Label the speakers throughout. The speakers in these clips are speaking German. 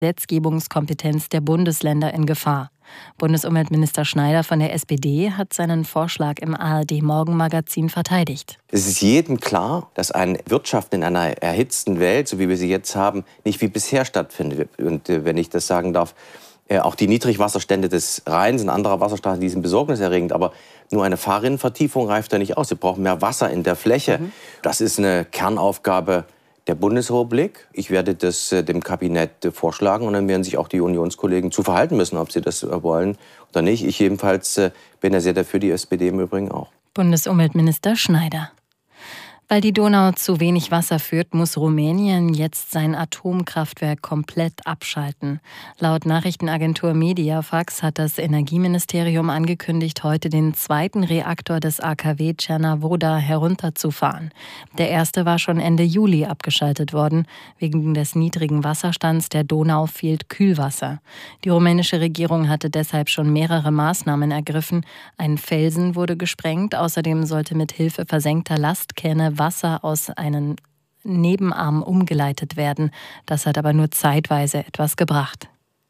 Speaker 1: Gesetzgebungskompetenz der Bundesländer in Gefahr. Bundesumweltminister Schneider von der SPD hat seinen Vorschlag im ARD-Morgenmagazin verteidigt.
Speaker 2: Es ist jedem klar, dass eine Wirtschaft in einer erhitzten Welt, so wie wir sie jetzt haben, nicht wie bisher stattfindet. Und wenn ich das sagen darf, auch die Niedrigwasserstände des Rheins und anderer Wasserstraßen, die sind besorgniserregend. Aber nur eine Fahrrinnenvertiefung reicht da nicht aus. Wir brauchen mehr Wasser in der Fläche. Das ist eine Kernaufgabe der Bundesrepublik. Ich werde das dem Kabinett vorschlagen und dann werden sich auch die Unionskollegen zu verhalten müssen, ob sie das wollen oder nicht. Ich jedenfalls bin ja sehr dafür, die SPD im Übrigen auch.
Speaker 1: Bundesumweltminister Schneider. Weil die Donau zu wenig Wasser führt, muss Rumänien jetzt sein Atomkraftwerk komplett abschalten. Laut Nachrichtenagentur Mediafax hat das Energieministerium angekündigt, heute den zweiten Reaktor des AKW Cernavoda herunterzufahren. Der erste war schon Ende Juli abgeschaltet worden. Wegen des niedrigen Wasserstands der Donau fehlt Kühlwasser. Die rumänische Regierung hatte deshalb schon mehrere Maßnahmen ergriffen. Ein Felsen wurde gesprengt. Außerdem sollte mit Hilfe versenkter Lastkähne Wasser aus einem Nebenarm umgeleitet werden. Das hat aber nur zeitweise etwas gebracht.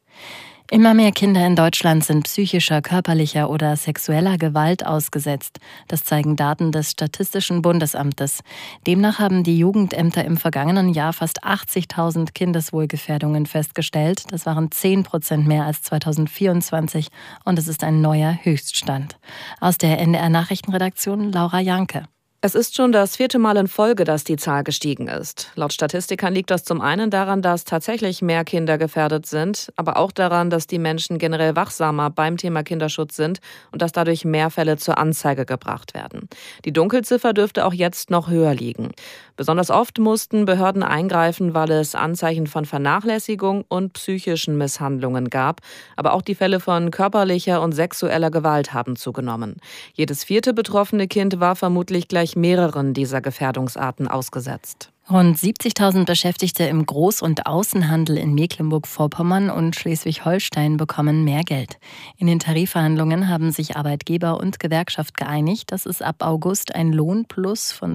Speaker 1: Immer mehr Kinder in Deutschland sind psychischer, körperlicher oder sexueller Gewalt ausgesetzt. Das zeigen Daten des Statistischen Bundesamtes. Demnach haben die Jugendämter im vergangenen Jahr fast 80.000 Kindeswohlgefährdungen festgestellt. Das waren 10% mehr als 2024 und es ist ein neuer Höchststand. Aus der NDR-Nachrichtenredaktion Laura Janke.
Speaker 3: Es ist schon das 4. Mal in Folge, dass die Zahl gestiegen ist. Laut Statistikern liegt das zum einen daran, dass tatsächlich mehr Kinder gefährdet sind, aber auch daran, dass die Menschen generell wachsamer beim Thema Kinderschutz sind und dass dadurch mehr Fälle zur Anzeige gebracht werden. Die Dunkelziffer dürfte auch jetzt noch höher liegen. Besonders oft mussten Behörden eingreifen, weil es Anzeichen von Vernachlässigung und psychischen Misshandlungen gab. Aber auch die Fälle von körperlicher und sexueller Gewalt haben zugenommen. Jedes 4. betroffene Kind war vermutlich gleich mehreren dieser Gefährdungsarten ausgesetzt.
Speaker 1: Rund 70.000 Beschäftigte im Groß- und Außenhandel in Mecklenburg-Vorpommern und Schleswig-Holstein bekommen mehr Geld. In den Tarifverhandlungen haben sich Arbeitgeber und Gewerkschaft geeinigt, dass es ab August ein Lohnplus von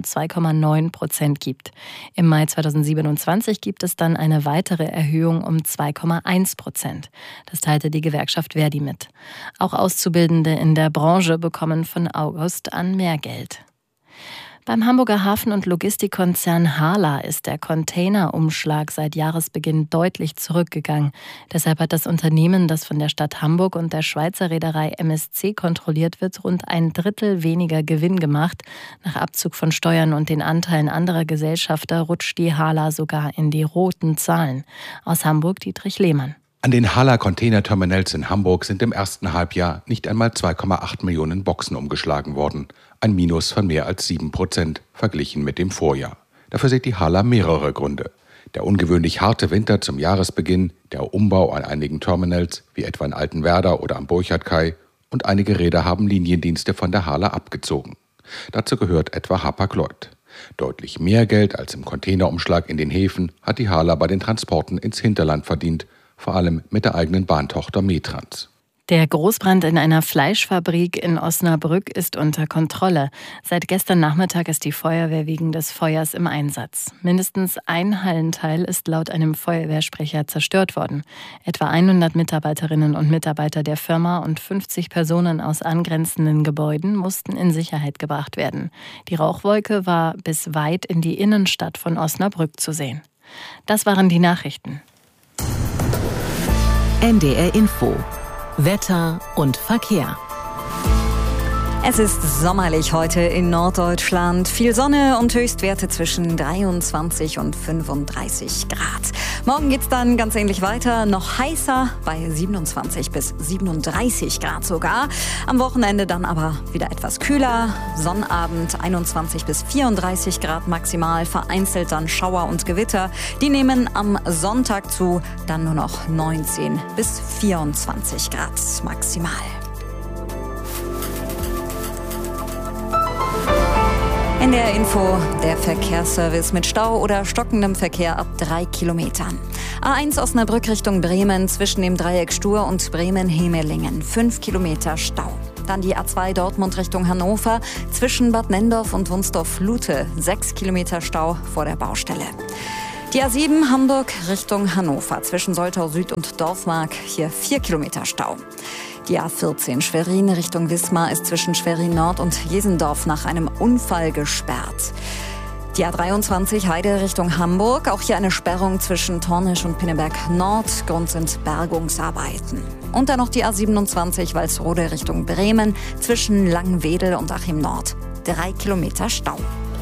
Speaker 1: 2,9% gibt. Im Mai 2027 gibt es dann eine weitere Erhöhung um 2,1%. Das teilte die Gewerkschaft Verdi mit. Auch Auszubildende in der Branche bekommen von August an mehr Geld. Beim Hamburger Hafen- und Logistikkonzern HHLA ist der Containerumschlag seit Jahresbeginn deutlich zurückgegangen. Deshalb hat das Unternehmen, das von der Stadt Hamburg und der Schweizer Reederei MSC kontrolliert wird, rund 1/3 weniger Gewinn gemacht. Nach Abzug von Steuern und den Anteilen anderer Gesellschafter rutscht die HHLA sogar in die roten Zahlen. Aus Hamburg Dietrich Lehmann.
Speaker 4: An den HHLA-Containerterminals in Hamburg sind im ersten Halbjahr nicht einmal 2,8 Millionen Boxen umgeschlagen worden. Ein Minus von mehr als 7% verglichen mit dem Vorjahr. Dafür sieht die HHLA mehrere Gründe. Der ungewöhnlich harte Winter zum Jahresbeginn, der Umbau an einigen Terminals, wie etwa in Altenwerder oder am Burchardkai, und einige Reeder haben Liniendienste von der HHLA abgezogen. Dazu gehört etwa Hapag-Lloyd. Deutlich mehr Geld als im Containerumschlag in den Häfen hat die HHLA bei den Transporten ins Hinterland verdient, vor allem mit der eigenen Bahntochter Metrans.
Speaker 1: Der Großbrand in einer Fleischfabrik in Osnabrück ist unter Kontrolle. Seit gestern Nachmittag ist die Feuerwehr wegen des Feuers im Einsatz. Mindestens ein Hallenteil ist laut einem Feuerwehrsprecher zerstört worden. Etwa 100 Mitarbeiterinnen und Mitarbeiter der Firma und 50 Personen aus angrenzenden Gebäuden mussten in Sicherheit gebracht werden. Die Rauchwolke war bis weit in die Innenstadt von Osnabrück zu sehen. Das waren die Nachrichten.
Speaker 5: NDR Info. Wetter und Verkehr.
Speaker 6: Es ist sommerlich heute in Norddeutschland. Viel Sonne und Höchstwerte zwischen 23 und 35 Grad. Morgen geht's dann ganz ähnlich weiter, noch heißer bei 27 bis 37 Grad sogar. Am Wochenende dann aber wieder etwas kühler. Sonnabend 21 bis 34 Grad maximal, vereinzelt dann Schauer und Gewitter. Die nehmen am Sonntag zu, dann nur noch 19 bis 24 Grad maximal. NDR Info, der Verkehrsservice mit Stau oder stockendem Verkehr ab 3 Kilometern. A1 Osnabrück Richtung Bremen zwischen dem Dreieck Stur und Bremen-Hemelingen. 5 Kilometer Stau. Dann die A2 Dortmund Richtung Hannover zwischen Bad Nenndorf und Wunstorf-Lute. 6 Kilometer Stau vor der Baustelle. Die A7 Hamburg Richtung Hannover zwischen Soltau Süd und Dorfmark, hier 4 Kilometer Stau. Die A14 Schwerin Richtung Wismar ist zwischen Schwerin Nord und Jesendorf nach einem Unfall gesperrt. Die A23 Heide Richtung Hamburg, auch hier eine Sperrung zwischen Tornisch und Pinneberg Nord. Grund sind Bergungsarbeiten. Und dann noch die A27 Walsrode Richtung Bremen zwischen Langwedel und Achim Nord. 3 Kilometer Stau.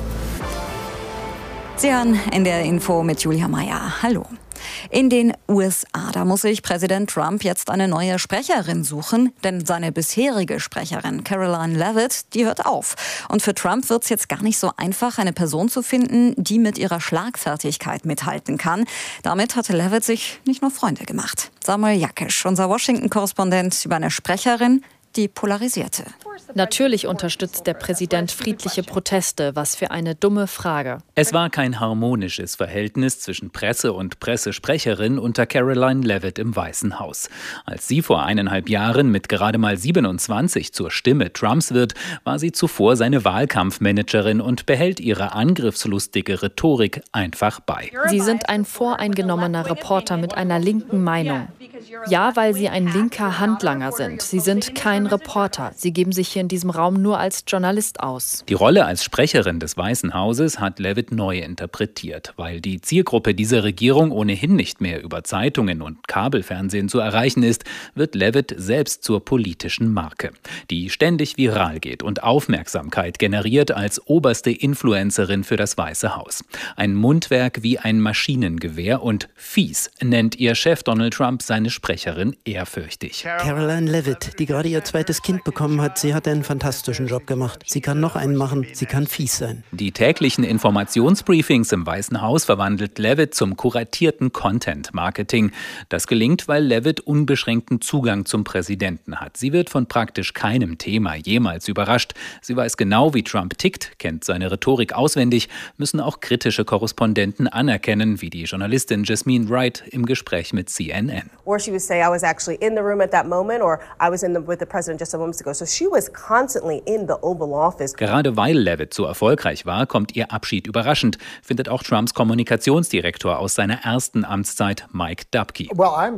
Speaker 6: Sie hören NDR Info mit Julia Meyer. Hallo. In den USA, da muss sich Präsident Trump jetzt eine neue Sprecherin suchen, denn seine bisherige Sprecherin Caroline Leavitt, die hört auf. Und für Trump wird es jetzt gar nicht so einfach, eine Person zu finden, die mit ihrer Schlagfertigkeit mithalten kann. Damit hatte Leavitt sich nicht nur Freunde gemacht. Samuel Jakisch, unser Washington-Korrespondent, über eine Sprecherin, die polarisierte.
Speaker 7: Natürlich unterstützt der Präsident friedliche Proteste. Was für eine dumme Frage.
Speaker 8: Es war kein harmonisches Verhältnis zwischen Presse und Pressesprecherin unter Caroline Leavitt im Weißen Haus. Als sie vor 1,5 Jahren mit gerade mal 27 zur Stimme Trumps wird, war sie zuvor seine Wahlkampfmanagerin und behält ihre angriffslustige Rhetorik einfach bei.
Speaker 7: Sie sind ein voreingenommener Reporter mit einer linken Meinung. Ja, weil Sie ein linker Handlanger sind. Sie sind kein Reporter. Sie geben sich hier in diesem Raum nur als Journalist aus.
Speaker 8: Die Rolle als Sprecherin des Weißen Hauses hat Leavitt neu interpretiert. Weil die Zielgruppe dieser Regierung ohnehin nicht mehr über Zeitungen und Kabelfernsehen zu erreichen ist, wird Leavitt selbst zur politischen Marke, die ständig viral geht und Aufmerksamkeit generiert als oberste Influencerin für das Weiße Haus. Ein Mundwerk wie ein Maschinengewehr und fies nennt ihr Chef Donald Trump seine Sprecherin ehrfürchtig.
Speaker 9: Caroline Leavitt, die gerade ihr zweites Kind bekommen hat, sie hat einen fantastischen Job gemacht. Sie kann noch einen machen, sie kann fies sein.
Speaker 8: Die täglichen Informationsbriefings im Weißen Haus verwandelt Leavitt zum kuratierten Content-Marketing. Das gelingt, weil Leavitt unbeschränkten Zugang zum Präsidenten hat. Sie wird von praktisch keinem Thema jemals überrascht. Sie weiß genau, wie Trump tickt, kennt seine Rhetorik auswendig, müssen auch kritische Korrespondenten anerkennen, wie die Journalistin Jasmine Wright im Gespräch mit CNN.
Speaker 10: Or she would say, I was actually in the room at that moment, or I was with the president just a moment ago. So she was constantly in the Oval Office.
Speaker 8: Gerade weil Leavitt so erfolgreich war, kommt ihr Abschied überraschend, findet auch Trumps Kommunikationsdirektor aus seiner ersten Amtszeit, Mike Dubke.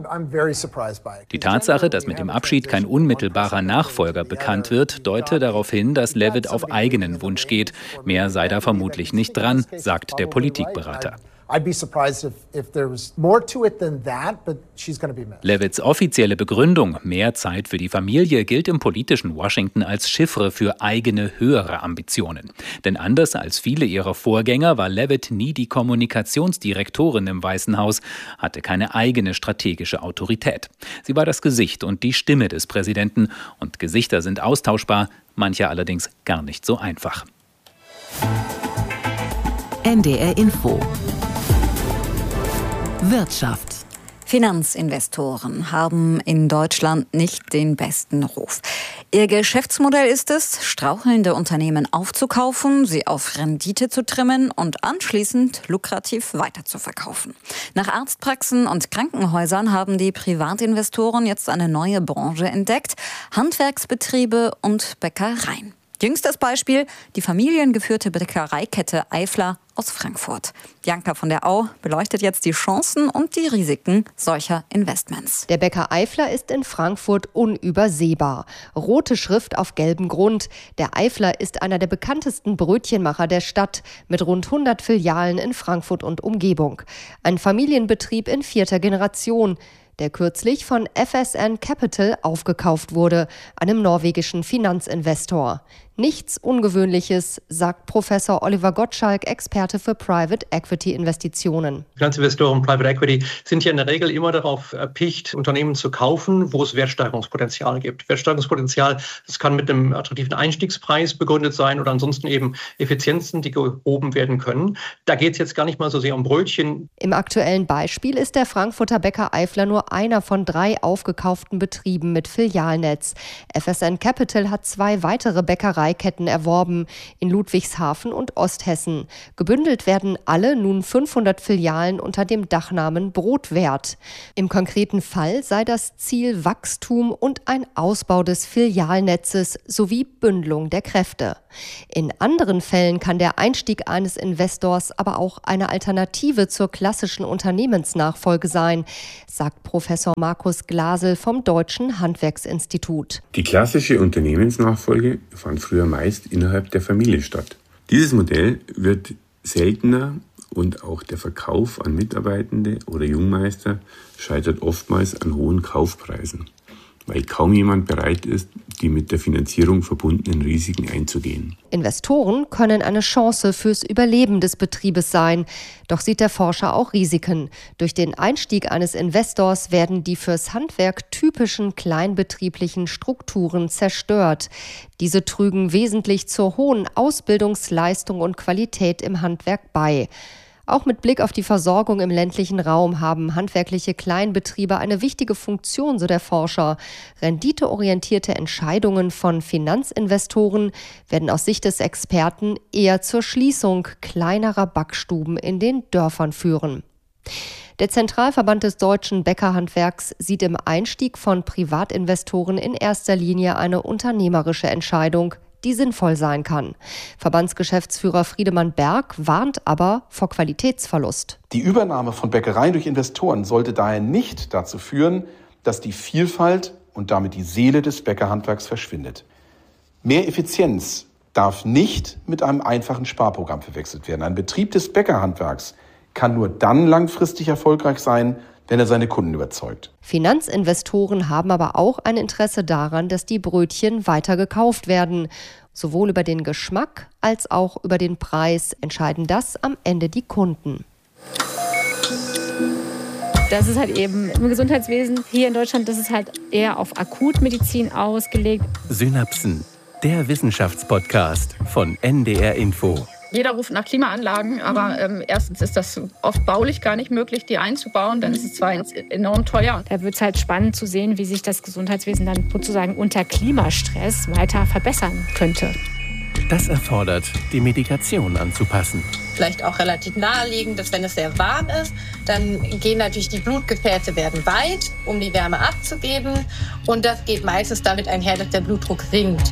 Speaker 8: Die Tatsache, dass mit dem Abschied kein unmittelbarer Nachfolger bekannt wird, deute darauf hin, dass Leavitt auf eigenen Wunsch geht. Mehr sei da vermutlich nicht dran, sagt der Politikberater. Leavitts offizielle Begründung, mehr Zeit für die Familie, gilt im politischen Washington als Chiffre für eigene höhere Ambitionen. Denn anders als viele ihrer Vorgänger war Leavitt nie die Kommunikationsdirektorin im Weißen Haus, hatte keine eigene strategische Autorität. Sie war das Gesicht und die Stimme des Präsidenten. Und Gesichter sind austauschbar, manche allerdings gar nicht so einfach.
Speaker 5: NDR Info Wirtschaft.
Speaker 6: Finanzinvestoren haben in Deutschland nicht den besten Ruf. Ihr Geschäftsmodell ist es, strauchelnde Unternehmen aufzukaufen, sie auf Rendite zu trimmen und anschließend lukrativ weiterzuverkaufen. Nach Arztpraxen und Krankenhäusern haben die Privatinvestoren jetzt eine neue Branche entdeckt: Handwerksbetriebe und Bäckereien. Jüngstes Beispiel, die familiengeführte Bäckereikette Eifler aus Frankfurt. Bianca von der Au beleuchtet jetzt die Chancen und die Risiken solcher Investments.
Speaker 11: Der Bäcker Eifler ist in Frankfurt unübersehbar. Rote Schrift auf gelbem Grund. Der Eifler ist einer der bekanntesten Brötchenmacher der Stadt mit rund 100 Filialen in Frankfurt und Umgebung. Ein Familienbetrieb in 4. Generation, der kürzlich von FSN Capital aufgekauft wurde, einem norwegischen Finanzinvestor. Nichts Ungewöhnliches, sagt Professor Oliver Gottschalk, Experte für Private Equity Investitionen.
Speaker 12: Finanzinvestoren, Private Equity sind ja in der Regel immer darauf erpicht, Unternehmen zu kaufen, wo es Wertsteigerungspotenzial gibt. Wertsteigerungspotenzial, das kann mit einem attraktiven Einstiegspreis begründet sein oder ansonsten eben Effizienzen, die gehoben werden können. Da geht es jetzt gar nicht mal so sehr um Brötchen.
Speaker 11: Im aktuellen Beispiel ist der Frankfurter Bäcker Eifler nur einer von 3 aufgekauften Betrieben mit Filialnetz. FSN Capital hat 2 weitere Bäckereien Bäckereiketten erworben in Ludwigshafen und Osthessen. Gebündelt werden alle nun 500 Filialen unter dem Dachnamen Brotwert. Im konkreten Fall sei das Ziel Wachstum und ein Ausbau des Filialnetzes sowie Bündelung der Kräfte. In anderen Fällen kann der Einstieg eines Investors aber auch eine Alternative zur klassischen Unternehmensnachfolge sein, sagt Professor Markus Glasel vom Deutschen Handwerksinstitut.
Speaker 13: Die klassische Unternehmensnachfolge fand früher meist innerhalb der Familie statt. Dieses Modell wird seltener und auch der Verkauf an Mitarbeitende oder Jungmeister scheitert oftmals an hohen Kaufpreisen, weil kaum jemand bereit ist, die mit der Finanzierung verbundenen Risiken einzugehen.
Speaker 11: Investoren können eine Chance fürs Überleben des Betriebes sein. Doch sieht der Forscher auch Risiken. Durch den Einstieg eines Investors werden die fürs Handwerk typischen kleinbetrieblichen Strukturen zerstört. Diese trügen wesentlich zur hohen Ausbildungsleistung und Qualität im Handwerk bei. Auch mit Blick auf die Versorgung im ländlichen Raum haben handwerkliche Kleinbetriebe eine wichtige Funktion, so der Forscher. Renditeorientierte Entscheidungen von Finanzinvestoren werden aus Sicht des Experten eher zur Schließung kleinerer Backstuben in den Dörfern führen. Der Zentralverband des deutschen Bäckerhandwerks sieht im Einstieg von Privatinvestoren in erster Linie eine unternehmerische Entscheidung, die sinnvoll sein kann. Verbandsgeschäftsführer Friedemann Berg warnt aber vor Qualitätsverlust.
Speaker 14: Die Übernahme von Bäckereien durch Investoren sollte daher nicht dazu führen, dass die Vielfalt und damit die Seele des Bäckerhandwerks verschwindet. Mehr Effizienz darf nicht mit einem einfachen Sparprogramm verwechselt werden. Ein Betrieb des Bäckerhandwerks kann nur dann langfristig erfolgreich sein, wenn er seine Kunden überzeugt.
Speaker 11: Finanzinvestoren haben aber auch ein Interesse daran, dass die Brötchen weiter gekauft werden. Sowohl über den Geschmack als auch über den Preis entscheiden das am Ende die Kunden.
Speaker 15: Das ist halt eben im Gesundheitswesen hier in Deutschland, das ist halt eher auf Akutmedizin ausgelegt.
Speaker 16: Synapsen, der Wissenschaftspodcast von NDR Info.
Speaker 17: Jeder ruft nach Klimaanlagen, aber erstens ist das oft baulich gar nicht möglich, die einzubauen. Dann ist es zwar enorm teuer.
Speaker 15: Da wird es halt spannend zu sehen, wie sich das Gesundheitswesen dann sozusagen unter Klimastress weiter verbessern könnte.
Speaker 16: Das erfordert, die Medikation anzupassen.
Speaker 18: Vielleicht auch relativ naheliegend, dass wenn es sehr warm ist, dann gehen natürlich die Blutgefäße werden weit, um die Wärme abzugeben. Und das geht meistens damit einher, dass der Blutdruck sinkt.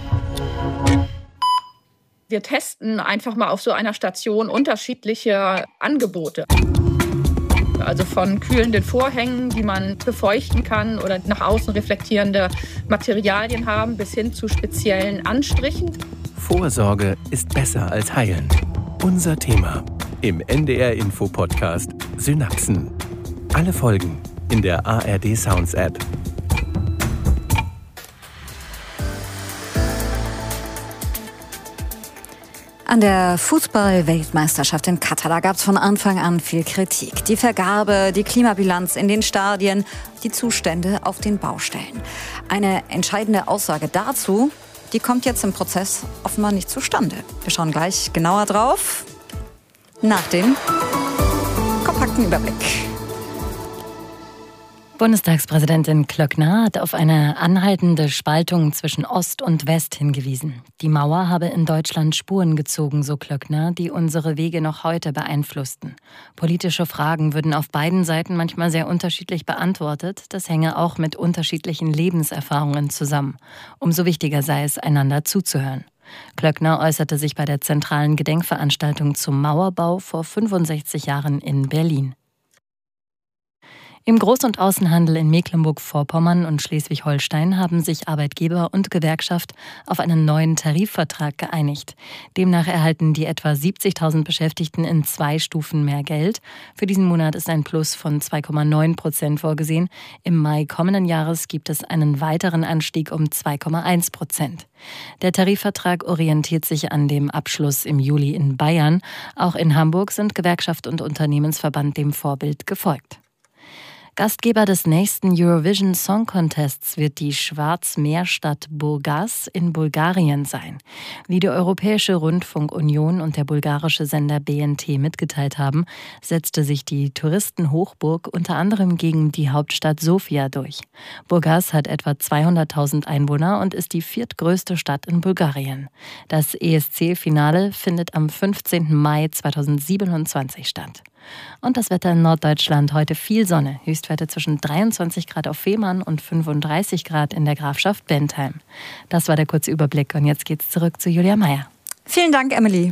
Speaker 17: Wir testen einfach mal auf so einer Station unterschiedliche Angebote. Also von kühlenden Vorhängen, die man befeuchten kann oder nach außen reflektierende Materialien haben, bis hin zu speziellen Anstrichen.
Speaker 16: Vorsorge ist besser als heilen. Unser Thema im NDR Info Podcast Synapsen. Alle Folgen in der ARD Sounds App.
Speaker 6: An der Fußball-Weltmeisterschaft in Katar, da gab es von Anfang an viel Kritik. Die Vergabe, die Klimabilanz in den Stadien, die Zustände auf den Baustellen. Eine entscheidende Aussage dazu, die kommt jetzt im Prozess offenbar nicht zustande. Wir schauen gleich genauer drauf nach dem kompakten Überblick.
Speaker 1: Bundestagspräsidentin Klöckner hat auf eine anhaltende Spaltung zwischen Ost und West hingewiesen. Die Mauer habe in Deutschland Spuren gezogen, so Klöckner, die unsere Wege noch heute beeinflussten. Politische Fragen würden auf beiden Seiten manchmal sehr unterschiedlich beantwortet. Das hänge auch mit unterschiedlichen Lebenserfahrungen zusammen. Umso wichtiger sei es, einander zuzuhören. Klöckner äußerte sich bei der zentralen Gedenkveranstaltung zum Mauerbau vor 65 Jahren in Berlin. Im Groß- und Außenhandel in Mecklenburg-Vorpommern und Schleswig-Holstein haben sich Arbeitgeber und Gewerkschaft auf einen neuen Tarifvertrag geeinigt. Demnach erhalten die etwa 70.000 Beschäftigten in 2 Stufen mehr Geld. Für diesen Monat ist ein Plus von 2,9% vorgesehen. Im Mai kommenden Jahres gibt es einen weiteren Anstieg um 2,1%. Der Tarifvertrag orientiert sich an dem Abschluss im Juli in Bayern. Auch in Hamburg sind Gewerkschaft und Unternehmensverband dem Vorbild gefolgt. Gastgeber des nächsten Eurovision Song Contests wird die Schwarzmeerstadt Burgas in Bulgarien sein. Wie die Europäische Rundfunkunion und der bulgarische Sender BNT mitgeteilt haben, setzte sich die Touristenhochburg unter anderem gegen die Hauptstadt Sofia durch. Burgas hat etwa 200.000 Einwohner und ist die viertgrößte Stadt in Bulgarien. Das ESC-Finale findet am 15. Mai 2027 statt. Und das Wetter in Norddeutschland: heute viel Sonne, Höchstwerte zwischen 23 Grad auf Fehmarn und 35 Grad in der Grafschaft Bentheim. Das war der kurze Überblick und jetzt geht's zurück zu Julia Meyer.
Speaker 6: Vielen Dank, Emily.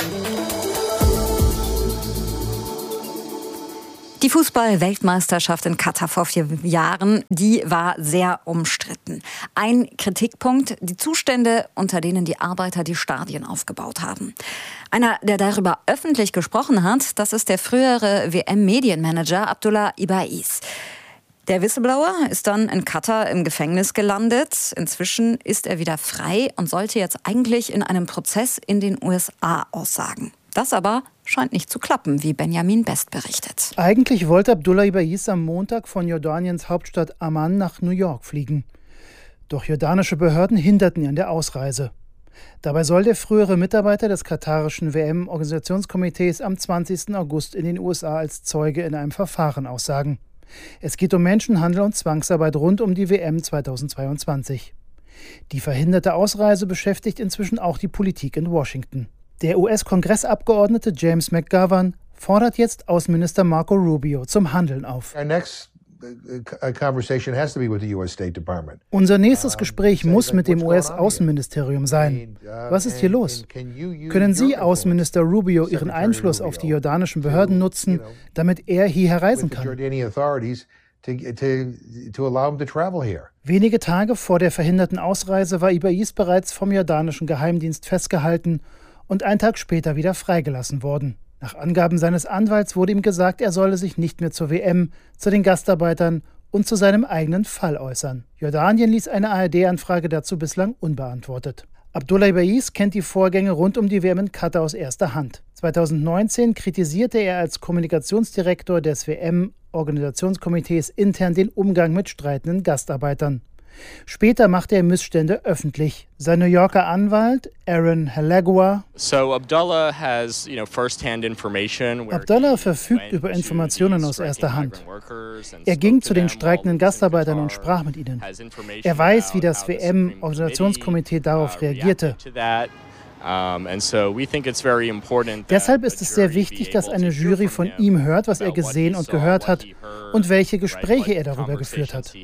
Speaker 6: Die Fußball-Weltmeisterschaft in Katar vor 4 Jahren, die war sehr umstritten. Ein Kritikpunkt: die Zustände, unter denen die Arbeiter die Stadien aufgebaut haben. Einer, der darüber öffentlich gesprochen hat, das ist der frühere WM-Medienmanager Abdullah Ibais. Der Whistleblower ist dann in Katar im Gefängnis gelandet. Inzwischen ist er wieder frei und sollte jetzt eigentlich in einem Prozess in den USA aussagen. Das aber scheint nicht zu klappen, wie Benjamin Best berichtet.
Speaker 19: Eigentlich wollte Abdullah Ibais am Montag von Jordaniens Hauptstadt Amman nach New York fliegen. Doch jordanische Behörden hinderten ihn an der Ausreise. Dabei soll der frühere Mitarbeiter des katarischen WM-Organisationskomitees am 20. August in den USA als Zeuge in einem Verfahren aussagen. Es geht um Menschenhandel und Zwangsarbeit rund um die WM 2022. Die verhinderte Ausreise beschäftigt inzwischen auch die Politik in Washington. Der US-Kongressabgeordnete James McGovern fordert jetzt Außenminister Marco Rubio zum Handeln auf. Unser nächstes Gespräch muss mit dem US-Außenministerium sein. Was ist hier los? Können Sie, Außenminister Rubio, Ihren Einfluss auf die jordanischen Behörden nutzen, damit er hierher reisen kann? Wenige Tage vor der verhinderten Ausreise war Ibais bereits vom jordanischen Geheimdienst festgehalten und einen Tag später wieder freigelassen worden. Nach Angaben seines Anwalts wurde ihm gesagt, er solle sich nicht mehr zur WM, zu den Gastarbeitern und zu seinem eigenen Fall äußern. Jordanien ließ eine ARD-Anfrage dazu bislang unbeantwortet. Abdullah Ibais kennt die Vorgänge rund um die WM in Katar aus erster Hand. 2019 kritisierte er als Kommunikationsdirektor des WM-Organisationskomitees intern den Umgang mit streitenden Gastarbeitern. Später machte er Missstände öffentlich. Sein New Yorker Anwalt Aaron Halagua: Abdullah verfügt über Informationen aus erster Hand. Er ging zu den streikenden Gastarbeitern und sprach mit ihnen. Er weiß, wie das WM-Organisationskomitee darauf reagierte. Deshalb ist es sehr wichtig, dass eine Jury von ihm hört, was er gesehen und gehört hat und welche Gespräche er darüber geführt hat.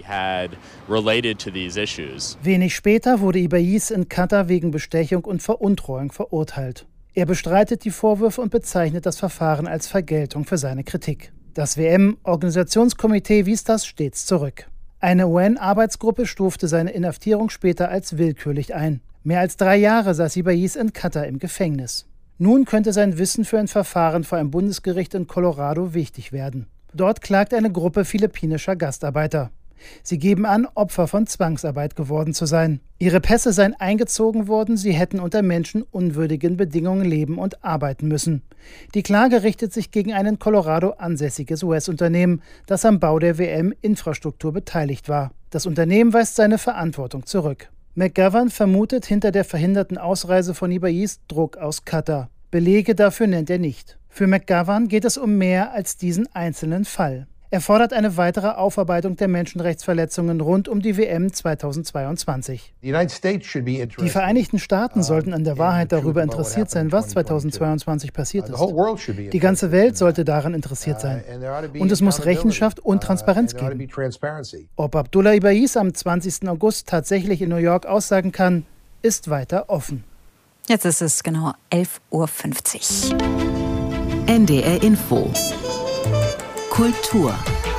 Speaker 19: Wenig später wurde Ibais in Katar wegen Bestechung und Veruntreuung verurteilt. Er bestreitet die Vorwürfe und bezeichnet das Verfahren als Vergeltung für seine Kritik. Das WM-Organisationskomitee wies das stets zurück. Eine UN-Arbeitsgruppe stufte seine Inhaftierung später als willkürlich ein. Mehr als 3 Jahre saß Ibais in Katar im Gefängnis. Nun könnte sein Wissen für ein Verfahren vor einem Bundesgericht in Colorado wichtig werden. Dort klagt eine Gruppe philippinischer Gastarbeiter. Sie geben an, Opfer von Zwangsarbeit geworden zu sein. Ihre Pässe seien eingezogen worden, sie hätten unter menschenunwürdigen Bedingungen leben und arbeiten müssen. Die Klage richtet sich gegen ein in Colorado ansässiges US-Unternehmen, das am Bau der WM-Infrastruktur beteiligt war. Das Unternehmen weist seine Verantwortung zurück. McGovern vermutet hinter der verhinderten Ausreise von Ibais Druck aus Katar. Belege dafür nennt er nicht. Für McGovern geht es um mehr als diesen einzelnen Fall. Er fordert eine weitere Aufarbeitung der Menschenrechtsverletzungen rund um die WM 2022. Die Vereinigten Staaten sollten an der Wahrheit darüber interessiert sein, was 2022 passiert ist. Die ganze Welt sollte daran interessiert sein. Und es muss Rechenschaft und Transparenz geben. Ob Abdullah Ibais am 20. August tatsächlich in New York aussagen kann, ist weiter offen.
Speaker 6: Jetzt ist es genau 11:50 Uhr.
Speaker 5: NDR Info. Kultur.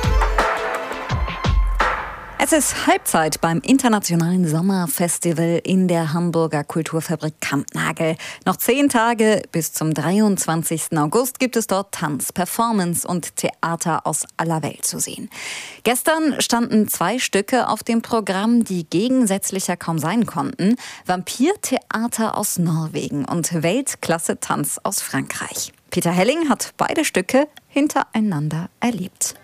Speaker 6: Es ist Halbzeit beim Internationalen Sommerfestival in der Hamburger Kulturfabrik Kampnagel. Noch 10 Tage bis zum 23. August gibt es dort Tanz, Performance und Theater aus aller Welt zu sehen. Gestern standen 2 Stücke auf dem Programm, die gegensätzlicher kaum sein konnten. Vampirtheater aus Norwegen und Weltklasse-Tanz aus Frankreich. Peter Helling hat beide Stücke hintereinander erlebt.